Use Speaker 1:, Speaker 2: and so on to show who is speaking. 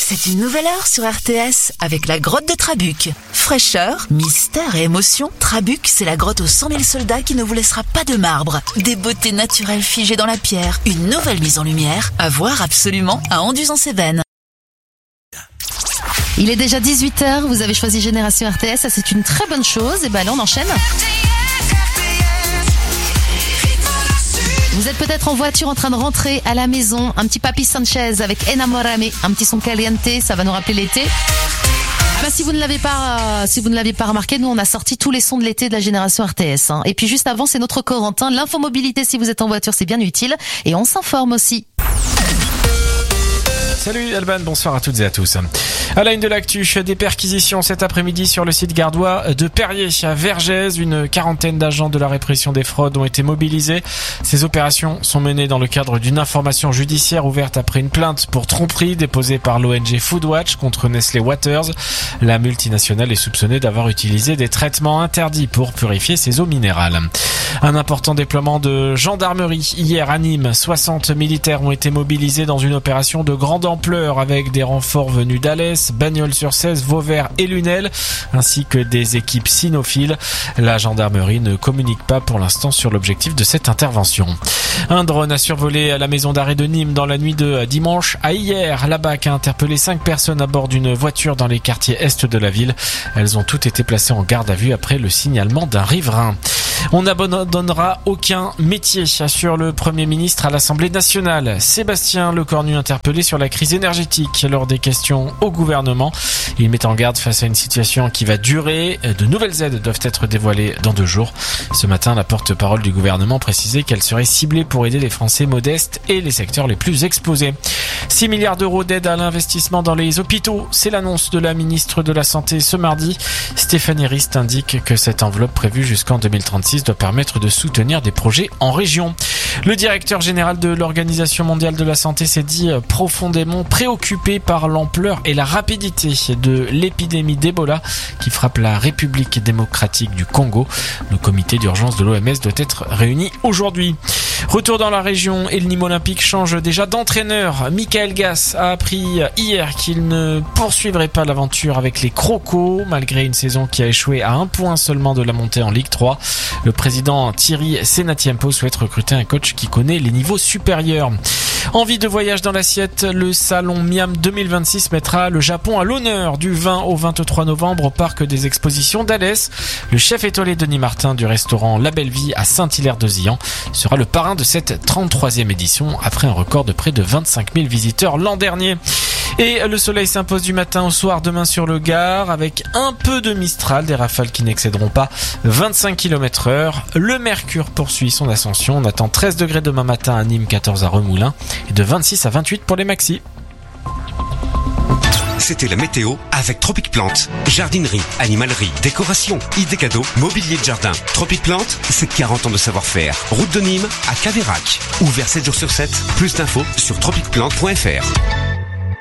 Speaker 1: C'est une nouvelle heure sur RTS avec la grotte de Trabuc. Fraîcheur, mystère et émotion, Trabuc, c'est la grotte aux 100 000 soldats qui ne vous laissera pas de marbre. Des beautés naturelles figées dans la pierre, une nouvelle mise en lumière, à voir absolument à Anduze-en-Cévennes.
Speaker 2: Il est déjà 18h, vous avez choisi Génération RTS, ça c'est une très bonne chose. Et ben là on enchaîne. Vous êtes peut-être en voiture en train de rentrer à la maison, un petit Papi Sanchez avec Enamorame, un petit son caliente, ça va nous rappeler l'été. Ben, si vous ne l'avez pas remarqué, nous on a sorti tous les sons de l'été de la Génération RTS. Et puis juste avant, c'est notre Corentin, l'infomobilité si vous êtes en voiture, c'est bien utile. Et on s'informe aussi.
Speaker 3: Salut Alban, bonsoir à toutes et à tous. À la une de l'actu, des perquisitions cet après-midi sur le site gardois de Perrier à Vergès. Une quarantaine d'agents de la répression des fraudes ont été mobilisés. Ces opérations sont menées dans le cadre d'une information judiciaire ouverte après une plainte pour tromperie déposée par l'ONG Foodwatch contre Nestlé Waters. La multinationale est soupçonnée d'avoir utilisé des traitements interdits pour purifier ses eaux minérales. Un important déploiement de gendarmerie hier à Nîmes. 60 militaires ont été mobilisés dans une opération de grande ampleur avec des renforts venus d'Alès, Bagnols-sur-Cèze, Vauvert et Lunel, ainsi que des équipes cynophiles. La gendarmerie ne communique pas pour l'instant sur l'objectif de cette intervention. Un drone a survolé la maison d'arrêt de Nîmes dans la nuit de dimanche à hier. La BAC a interpellé 5 personnes à bord d'une voiture dans les quartiers est de la ville. Elles ont toutes été placées en garde à vue après le signalement d'un riverain. On n'abandonnera aucun métier, assure le Premier ministre à l'Assemblée nationale. Sébastien Lecornu interpellé sur la crise énergétique lors des questions au gouvernement. Il met en garde face à une situation qui va durer. De nouvelles aides doivent être dévoilées dans 2 jours. Ce matin, la porte-parole du gouvernement précisait qu'elle serait ciblée pour aider les Français modestes et les secteurs les plus exposés. 6 milliards d'euros d'aide à l'investissement dans les hôpitaux. C'est l'annonce de la ministre de la Santé ce mardi. Stéphanie Rist indique que cette enveloppe prévue jusqu'en 2036 doit permettre de soutenir des projets en région. Le directeur général de l'Organisation mondiale de la santé s'est dit profondément préoccupé par l'ampleur et la rapidité de l'épidémie d'Ebola qui frappe la République démocratique du Congo. Le comité d'urgence de l'OMS doit être réuni aujourd'hui. Retour dans la région et le Nîmes Olympique change déjà d'entraîneur. Michael Gass a appris hier qu'il ne poursuivrait pas l'aventure avec les Crocos malgré une saison qui a échoué à 1 point seulement de la montée en Ligue 3. Le président Thierry Senatiempo souhaite recruter un coach qui connaît les niveaux supérieurs. Envie de voyage dans l'assiette, le salon Miam 2026 mettra le Japon à l'honneur du 20 au 23 novembre au parc des expositions d'Alès. Le chef étoilé Denis Martin du restaurant La Belle Vie à Saint-Hilaire-de-Zian sera le parrain de cette 33e édition après un record de près de 25 000 visiteurs l'an dernier. Et le soleil s'impose du matin au soir demain sur le Gard avec un peu de Mistral, des rafales qui n'excéderont pas 25 km/h. Le mercure poursuit son ascension. On attend 13 degrés demain matin à Nîmes, 14 à Remoulins et de 26 à 28 pour les maxis.
Speaker 4: C'était la météo avec Tropic Plante. Jardinerie, animalerie, décoration, idées cadeaux, mobilier de jardin. Tropic Plante, c'est 40 ans de savoir-faire. Route de Nîmes à Caveyrac. Ouvert 7 jours sur 7. Plus d'infos sur tropicplante.fr.